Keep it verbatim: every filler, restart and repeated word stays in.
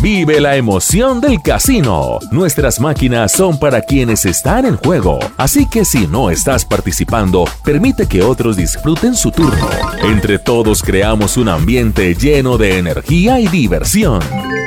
Vive la emoción del casino. Nuestras máquinas son para quienes están en juego. Así que si no estás participando, permite que otros disfruten su turno. Entre todos creamos un ambiente lleno de energía y diversión.